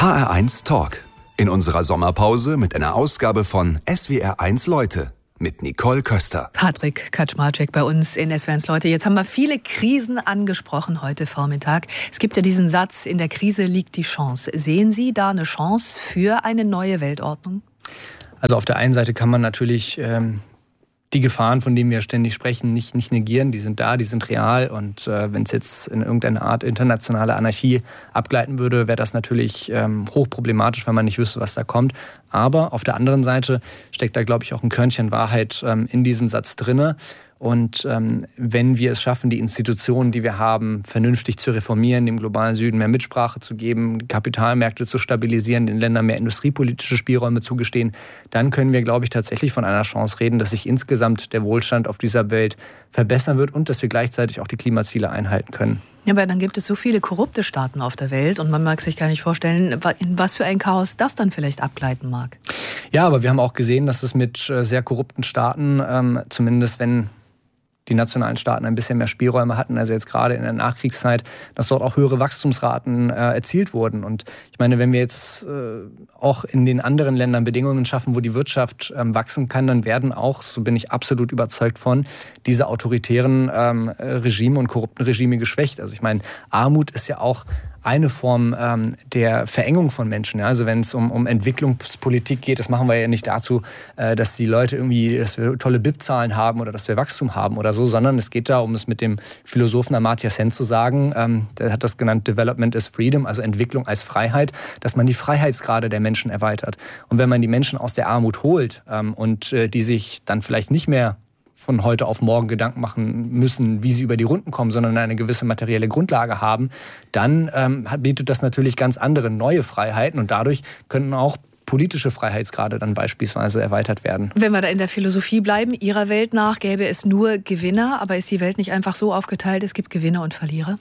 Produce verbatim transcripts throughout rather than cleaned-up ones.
H R eins Talk. In unserer Sommerpause mit einer Ausgabe von S W R eins Leute mit Nicole Köster. Patrick Kaczmarczyk bei uns in S W R eins Leute. Jetzt haben wir viele Krisen angesprochen heute Vormittag. Es gibt ja diesen Satz, in der Krise liegt die Chance. Sehen Sie da eine Chance für eine neue Weltordnung? Also auf der einen Seite kann man natürlich ähm, die Gefahren, von denen wir ständig sprechen, nicht, nicht negieren. Die sind da, die sind real. Und äh, wenn es jetzt in irgendeine Art internationale Anarchie abgleiten würde, wäre das natürlich ähm, hochproblematisch, wenn man nicht wüsste, was da kommt. Aber auf der anderen Seite steckt da, glaube ich, auch ein Körnchen Wahrheit ähm, in diesem Satz drinne. Und ähm, wenn wir es schaffen, die Institutionen, die wir haben, vernünftig zu reformieren, dem globalen Süden mehr Mitsprache zu geben, Kapitalmärkte zu stabilisieren, den Ländern mehr industriepolitische Spielräume zugestehen, dann können wir, glaube ich, tatsächlich von einer Chance reden, dass sich insgesamt der Wohlstand auf dieser Welt verbessern wird und dass wir gleichzeitig auch die Klimaziele einhalten können. Ja, aber dann gibt es so viele korrupte Staaten auf der Welt und man mag sich gar nicht vorstellen, in was für ein Chaos das dann vielleicht abgleiten mag. Ja, aber wir haben auch gesehen, dass es mit sehr korrupten Staaten, ähm, zumindest wenn die nationalen Staaten ein bisschen mehr Spielräume hatten, also jetzt gerade in der Nachkriegszeit, dass dort auch höhere Wachstumsraten äh, erzielt wurden. Und ich meine, wenn wir jetzt äh, auch in den anderen Ländern Bedingungen schaffen, wo die Wirtschaft ähm, wachsen kann, dann werden auch, so bin ich absolut überzeugt von, diese autoritären ähm, Regime und korrupten Regime geschwächt. Also ich meine, Armut ist ja auch eine Form ähm, der Verengung von Menschen. Ja? Also wenn es um, um Entwicklungspolitik geht, das machen wir ja nicht dazu, äh, dass die Leute irgendwie, dass wir tolle B I P-Zahlen haben oder dass wir Wachstum haben oder so, sondern es geht da, um es mit dem Philosophen Amartya Sen zu sagen, ähm, der hat das genannt Development as Freedom, also Entwicklung als Freiheit, dass man die Freiheitsgrade der Menschen erweitert. Und wenn man die Menschen aus der Armut holt ähm, und äh, die sich dann vielleicht nicht mehr von heute auf morgen Gedanken machen müssen, wie sie über die Runden kommen, sondern eine gewisse materielle Grundlage haben, dann ähm, bietet das natürlich ganz andere neue Freiheiten und dadurch können auch politische Freiheitsgrade dann beispielsweise erweitert werden. Wenn wir da in der Philosophie bleiben, Ihrer Welt nach gäbe es nur Gewinner, aber ist die Welt nicht einfach so aufgeteilt, es gibt Gewinner und Verlierer?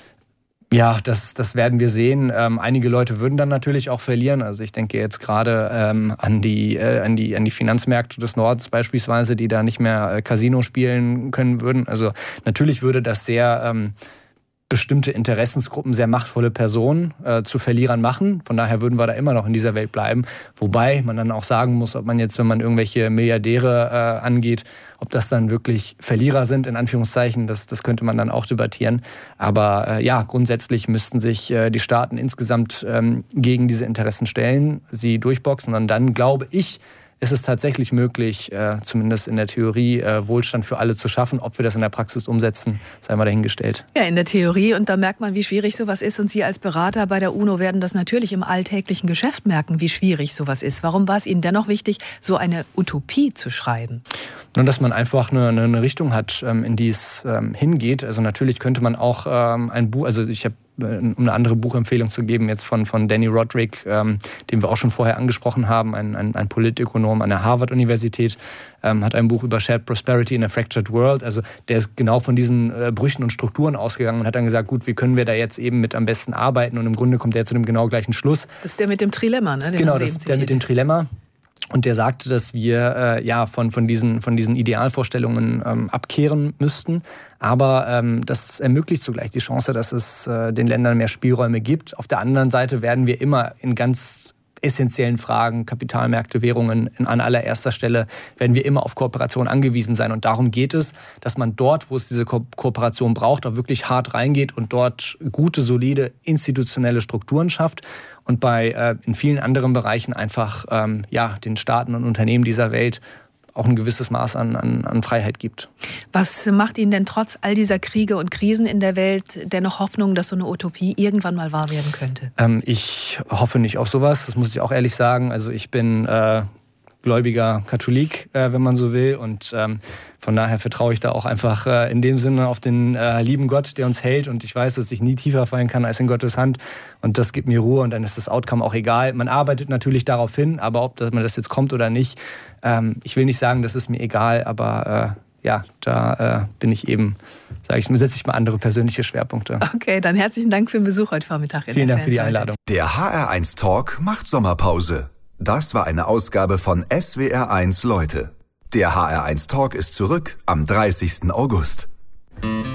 Ja, das, das werden wir sehen. Ähm, einige Leute würden dann natürlich auch verlieren. Also ich denke jetzt gerade ähm, an, die, äh, an, die, an die Finanzmärkte des Nordens beispielsweise, die da nicht mehr äh, Casino spielen können würden. Also natürlich würde das sehr ähm, bestimmte Interessensgruppen, sehr machtvolle Personen äh, zu Verlierern machen. Von daher würden wir da immer noch in dieser Welt bleiben. Wobei man dann auch sagen muss, ob man jetzt, wenn man irgendwelche Milliardäre äh, angeht, ob das dann wirklich Verlierer sind, in Anführungszeichen, das, das könnte man dann auch debattieren. Aber äh, ja, grundsätzlich müssten sich äh, die Staaten insgesamt ähm, gegen diese Interessen stellen, sie durchboxen. Und dann glaube ich, ist es tatsächlich möglich, äh, zumindest in der Theorie, äh, Wohlstand für alle zu schaffen. Ob wir das in der Praxis umsetzen, sei mal dahingestellt. Ja, in der Theorie. Und da merkt man, wie schwierig sowas ist. Und Sie als Berater bei der UNO werden das natürlich im alltäglichen Geschäft merken, wie schwierig sowas ist. Warum war es Ihnen dennoch wichtig, so eine Utopie zu schreiben? Nur, dass man einfach eine, eine Richtung hat, in die es ähm, hingeht. Also natürlich könnte man auch ähm, ein Buch, also ich habe, um eine andere Buchempfehlung zu geben, jetzt von, von Danny Roderick, ähm, den wir auch schon vorher angesprochen haben, ein, ein, ein Politökonom an der Harvard-Universität, ähm, hat ein Buch über Shared Prosperity in a Fractured World. Also der ist genau von diesen äh, Brüchen und Strukturen ausgegangen und hat dann gesagt, gut, wie können wir da jetzt eben mit am besten arbeiten? Und im Grunde kommt der zu dem genau gleichen Schluss. Das ist der mit dem Trilemma, ne? Den genau, das ist der mit dem Trilemma. Und der sagte, dass wir äh, ja von, von, diesen, von diesen Idealvorstellungen ähm, abkehren müssten. Aber ähm, das ermöglicht zugleich die Chance, dass es äh, den Ländern mehr Spielräume gibt. Auf der anderen Seite werden wir immer in ganz essentiellen Fragen, Kapitalmärkte, Währungen an allererster Stelle, werden wir immer auf Kooperation angewiesen sein. Und darum geht es, dass man dort, wo es diese Ko- Kooperation braucht, auch wirklich hart reingeht und dort gute, solide, institutionelle Strukturen schafft und bei äh, in vielen anderen Bereichen einfach ähm, ja, den Staaten und Unternehmen dieser Welt auch ein gewisses Maß an, an, an Freiheit gibt. Was macht Ihnen denn trotz all dieser Kriege und Krisen in der Welt dennoch Hoffnung, dass so eine Utopie irgendwann mal wahr werden könnte? Ähm, ich hoffe nicht auf sowas, das muss ich auch ehrlich sagen. Also ich bin äh, gläubiger Katholik, äh, wenn man so will. Und ähm, von daher vertraue ich da auch einfach äh, in dem Sinne auf den äh, lieben Gott, der uns hält. Und ich weiß, dass ich nie tiefer fallen kann als in Gottes Hand. Und das gibt mir Ruhe und dann ist das Outcome auch egal. Man arbeitet natürlich darauf hin, aber ob das, man das jetzt kommt oder nicht, ähm, ich will nicht sagen, das ist mir egal, aber äh, ja, da äh, bin ich eben, sage ich, setze ich mal andere persönliche Schwerpunkte. Okay, dann herzlichen Dank für den Besuch heute Vormittag. Vielen Dank für die Einladung. Der H R eins Talk macht Sommerpause. Das war eine Ausgabe von S W R eins Leute. Der H R eins Talk ist zurück am dreißigsten August.